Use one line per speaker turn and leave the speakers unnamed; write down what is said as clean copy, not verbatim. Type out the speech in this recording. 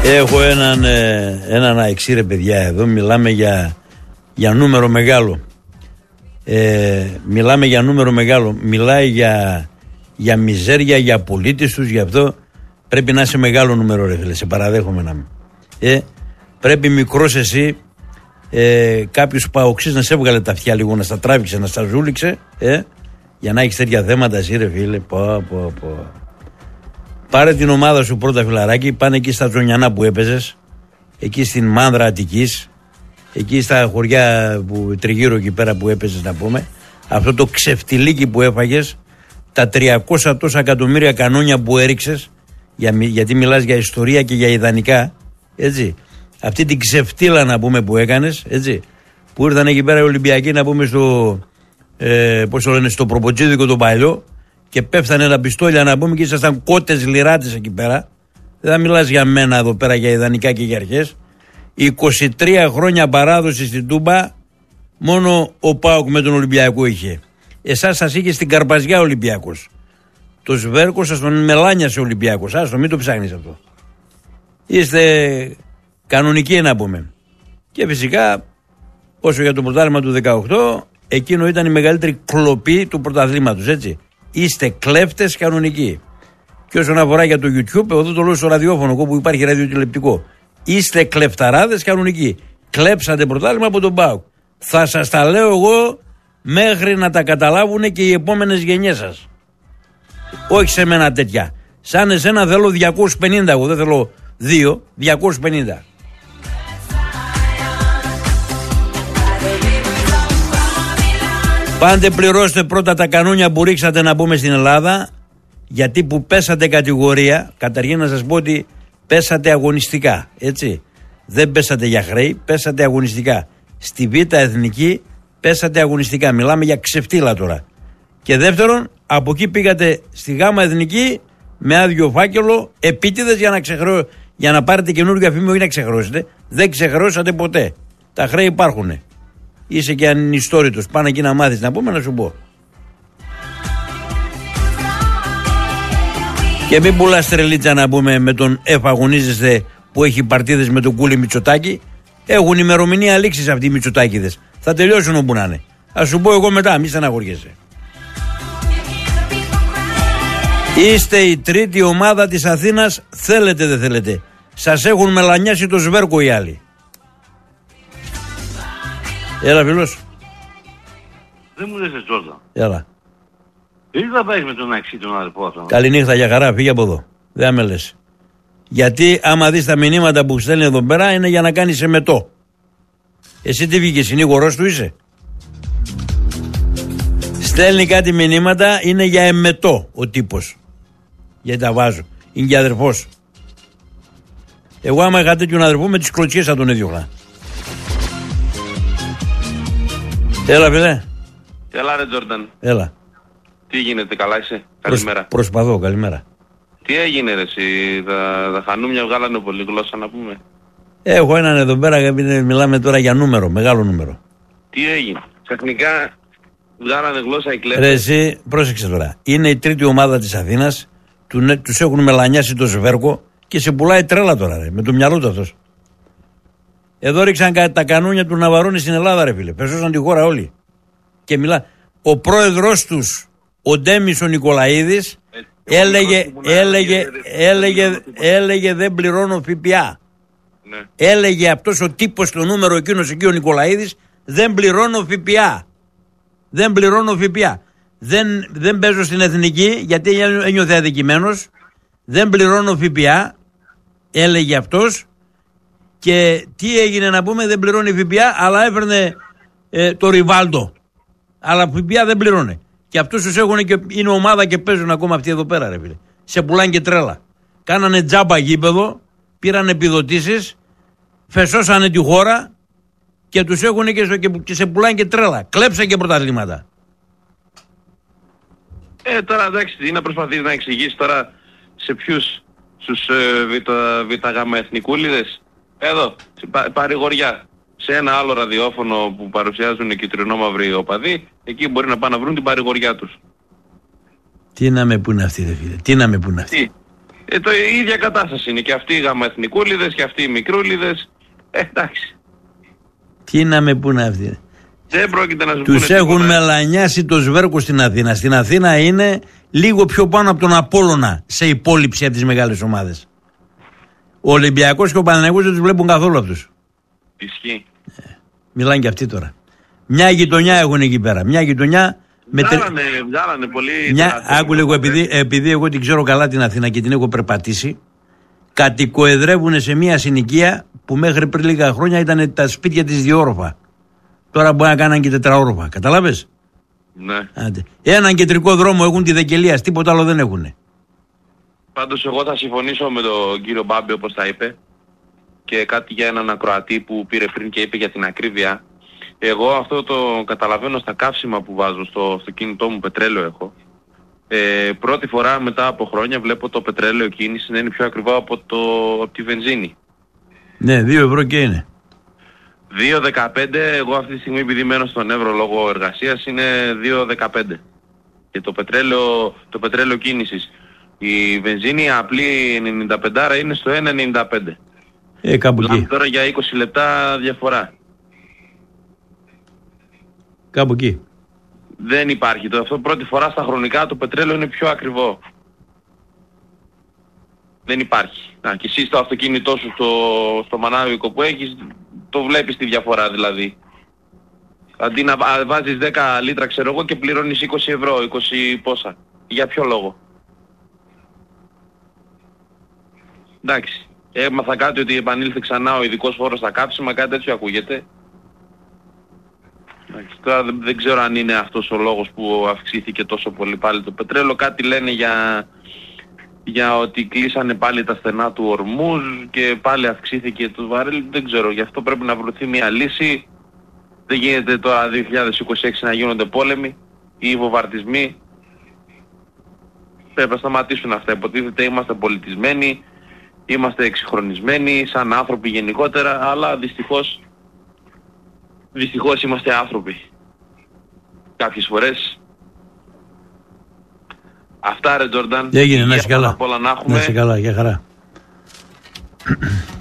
Έχω έναν αεξί ρε παιδιά εδώ. Μιλάμε για νούμερο μεγάλο. Μιλάμε για νούμερο μεγάλο. Μιλάει για μιζέρια, για πολίτες τους. Γι' αυτό πρέπει να είσαι μεγάλο νούμερο ρε φίλε. Σε παραδέχομαι να είμαι. Πρέπει μικρός εσύ, κάποιος παοξής να σε έβγαλε τα αυτιά λίγο, να στα τράβηξε, να στα ζούληξε, για να έχεις τέτοια θέματα εσύ ρε φίλε. Πάρε την ομάδα σου πρώτα φιλαράκι, πάνε εκεί στα Τζονιανά που έπαιζες, εκεί στην Μάνδρα Αττικής, εκεί στα χωριά που τριγύρω εκεί πέρα που έπαιζες να πούμε, αυτό το ξεφτιλίκι που έφαγες, τα 300 τόσα εκατομμύρια κανόνια που έριξες, γιατί μιλάς για ιστορία και για ιδανικά, έτσι. Αυτή την ξεφτύλα να πούμε που έκανες, έτσι, που ήρθαν εκεί πέρα οι Ολυμπιακοί να πούμε στο προποτζίδικο το παλιό και πέφτανε τα πιστόλια να πούμε και ήσασταν κότες λιράτες εκεί πέρα. Δεν θα μιλάς για μένα εδώ πέρα για ιδανικά και για αρχές. 23 χρόνια παράδοση στην Τούμπα, μόνο ο ΠΑΟΚ με τον Ολυμπιακό είχε. Εσάς σας είχε στην Καρπαζιά Ολυμπιακός. Το Σβέρκο σας τον μελάνιασε Ολυμπιακός. Άστο, μην το ψάχνεις αυτό. Είστε κανονικοί να πούμε. Και φυσικά, όσο για το πρωτάθλημα του 18, εκείνο ήταν η μεγαλύτερη κλοπή του πρωταθλήματος, έτσι. Είστε κλέφτες κανονικοί. Και όσον αφορά για το YouTube, εδώ το λέω στο ραδιόφωνο, όπου υπάρχει ραδιοτηλεπτικό. Είστε κλεφταράδες κανονικοί. Κλέψατε πρωτάθλημα από τον ΠΑΟΚ. Θα σας τα λέω εγώ μέχρι να τα καταλάβουν και οι επόμενες γενιές σας. Όχι σε μένα τέτοια. Σαν εσένα θέλω 250, εγώ δεν θέλω 2, 250. Πάντε πληρώστε πρώτα τα κανόνια που ρίξατε να πούμε στην Ελλάδα, γιατί που πέσατε κατηγορία, καταρχήν να σας πω ότι πέσατε αγωνιστικά, έτσι. Δεν πέσατε για χρέη, πέσατε αγωνιστικά. Στη Β' Εθνική πέσατε αγωνιστικά, μιλάμε για ξεφτύλα τώρα. Και δεύτερον, από εκεί πήγατε στη Γ' Εθνική με άδειο φάκελο, επίτηδες για να πάρετε καινούργια φήμη, όχι να ξεχρώσετε. Δεν ξεχρώσατε ποτέ. Τα χρέη υπάρχουνε. Είσαι και ανιστόρητος. Πάνε εκεί να μάθεις να πούμε, να σου πω. Και μην πουλάς τρελίτσα να πούμε με τον εφαγωνίζεστε που έχει παρτίδες με τον Κούλη Μητσοτάκη. Έχουν ημερομηνία λήξης αυτοί οι Μητσοτάκηδες. Θα τελειώσουν όπου να είναι. Ας σου πω εγώ μετά, μη στεναχωριέσαι. Είστε η τρίτη ομάδα της Αθήνας, θέλετε δεν θέλετε. Σας έχουν μελανιάσει το Σβέρκο οι άλλοι. Έλα φίλος.
Δεν μου λες Τζόρντα.
Έλα.
Τι θα πάει με τον Αξί τον αδερφό αυτό.
Καληνύχτα για χαρά, φύγε από εδώ. Δεν με λες. Γιατί άμα δεις τα μηνύματα που στέλνει εδώ πέρα είναι για να κάνεις εμετό. Εσύ τι βγήκες, συνήγορος του είσαι. Στέλνει κάτι μηνύματα, είναι για εμετό ο τύπος. Γιατί τα βάζω. Είναι και αδερφός. Εγώ άμα είχα τέτοιον αδερφό με τις κλωτσιές θα τον έδιωχνα. Έλα φίλε.
Έλα ρε Τζόρνταν.
Έλα.
Τι γίνεται, καλά είσαι? Καλημέρα.
Προσπαθώ, καλημέρα.
Τι έγινε ρε εσύ, τα χανούμια βγάλανε πολύ γλώσσα να πούμε.
Έχω έναν εδώ πέρα, μιλάμε τώρα για νούμερο, μεγάλο νούμερο.
Τι έγινε, ξαφνικά βγάλανε γλώσσα οι κλέφτες.
Ρε εσύ, πρόσεξε τώρα. Είναι η τρίτη ομάδα της Αθήνας, τους έχουν μελανιάσει το Σβέρκο και σε πουλάει τρέλα τώρα ρε, με το μυαλό του αυτός. Εδώ ρίξαν τα κανόνια του Ναβαρώνη στην Ελλάδα ρε φίλε, πεσώσαν τη χώρα όλοι. Και μιλά, ο πρόεδρος τους, ο Ντέμις ο Νικολαίδης, έλεγε δεν πληρώνω ΦΠΑ. Ναι. Έλεγε αυτός ο τύπος το νούμερο εκείνος εκεί ο Νικολαίδης, δεν πληρώνω ΦΠΑ. Δεν πληρώνω ΦΠΑ. Δεν παίζω στην εθνική γιατί ένιωθε αδικημένος. Δεν πληρώνω ΦΠΑ, έλεγε αυτός. Και τι έγινε να πούμε, δεν πληρώνει ΦΠΑ, αλλά έφερνε το Ριβάλντο. Αλλά ΦΠΑ δεν πληρώνει. Και αυτούς τους έχουν και είναι ομάδα και παίζουν ακόμα αυτοί εδώ πέρα ρε φίλε. Σε πουλάνε και τρέλα. Κάνανε τζάμπα γήπεδο, πήραν επιδοτήσεις, φεσώσανε τη χώρα και τους έχουν και σε πουλάνε και τρέλα. Κλέψαν και πρωταθλήματα.
Τώρα εντάξει, τι να προσπαθείς να εξηγήσεις τώρα σε ποιους, στους ΒΓ εθνικούλιδες. Εδώ, παρηγοριά. Σε ένα άλλο ραδιόφωνο που παρουσιάζουν οι κυτρινόμαυροι οπαδοί, εκεί μπορεί να πάνε να βρουν την παρηγοριά τους.
Τι να με πούνε αυτοί ρε φίλε, τι να με πούνε αυτοί.
Η ίδια κατάσταση είναι και αυτοί οι γαμαεθνικούλιδες και αυτοί οι μικρούλιδες. Εντάξει.
Τι να με πούνε αυτοί.
Δεν πρόκειται να σου
τους έχουν μελανιάσει το σβέρκο στην Αθήνα. Στην Αθήνα είναι λίγο πιο πάνω από τον Απόλλωνα σε υπόλοιψη από τις μεγάλες ομάδες. Ο Ολυμπιακός και ο Παναθηναϊκός δεν τους βλέπουν καθόλου αυτούς.
Ισχύει.
Μιλάνε και αυτοί τώρα. Μια γειτονιά έχουν εκεί πέρα. Μια γειτονιά.
Βγάλανε πολύ.
Άκου λίγο, επειδή εγώ την ξέρω καλά την Αθήνα και την έχω περπατήσει, κατοικοεδρεύουν σε μια συνοικία που μέχρι πριν λίγα χρόνια ήταν τα σπίτια της διόροφα. Τώρα μπορεί να κάνουν και τετραόροφα. Καταλάβες?
Ναι.
Άντε. Έναν κεντρικό δρόμο έχουν τη Δεκελίας, τίποτα άλλο δεν έχουν.
Πάντως εγώ θα συμφωνήσω με τον κύριο Μπάμπη όπως τα είπε και κάτι για έναν ακροατή που πήρε πριν και είπε για την ακρίβεια. Εγώ αυτό το καταλαβαίνω στα καύσιμα που βάζω στο αυτοκίνητό μου, πετρέλαιο έχω. Πρώτη φορά μετά από χρόνια βλέπω το πετρέλαιο κίνηση να είναι πιο ακριβό από τη βενζίνη.
Ναι, 2 ευρώ και είναι.
2,15, εγώ αυτή τη στιγμή επειδή μένω στον Εύρο λόγω εργασίας είναι 2,15. Και το πετρέλαιο κίνησης. Η βενζίνη απλή 95 είναι στο 1,95.
Κάπου εκεί.
Τώρα για 20 λεπτά διαφορά.
Κάπου εκεί.
Δεν υπάρχει. Αυτό πρώτη φορά στα χρονικά το πετρέλαιο είναι πιο ακριβό. Δεν υπάρχει. Και εσύ στο αυτοκίνητό σου στο μανάβικο που έχεις το βλέπεις τη διαφορά δηλαδή. Αντί να βάζεις 10 λίτρα ξέρω εγώ και πληρώνεις 20 ευρώ, 20 πόσα. Για ποιο λόγο? Εντάξει. Έμαθα κάτι ότι επανήλθε ξανά ο ειδικός φόρος στα κάψιμα, κάτι τέτοιο ακούγεται. Εντάξει, τώρα δεν ξέρω αν είναι αυτός ο λόγος που αυξήθηκε τόσο πολύ πάλι το πετρέλαιο. Κάτι λένε για ότι κλείσανε πάλι τα στενά του Ορμούζ και πάλι αυξήθηκε το βαρέλι. Δεν ξέρω, γι' αυτό πρέπει να βρεθεί μια λύση. Δεν γίνεται τώρα 2026 να γίνονται πόλεμοι ή βομβαρδισμοί. Πρέπει να σταματήσουν αυτά. Υποτίθεται είμαστε πολιτισμένοι, είμαστε εξυγχρονισμένοι σαν άνθρωποι γενικότερα, αλλά δυστυχώς είμαστε άνθρωποι. Κάποιες φορές. Αυτά ρε Τζόρνταν.
Έγινε, να είσαι καλά.
Να είσαι
καλά, για χαρά.